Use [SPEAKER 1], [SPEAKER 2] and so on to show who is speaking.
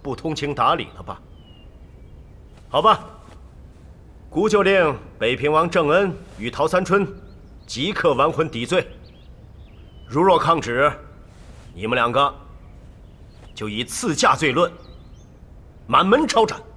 [SPEAKER 1] 不通情达理了吧？好吧，孤就令北平王郑恩与陶三春即刻完婚抵罪。如若抗旨，你们两个就以赐嫁罪论，满门抄斩。